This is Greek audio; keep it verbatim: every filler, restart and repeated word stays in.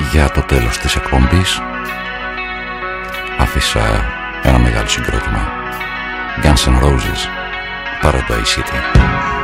Για το τέλος της εκπομπής άφησα ένα μεγάλο συγκρότημα, Guns N' Roses, Paradise City.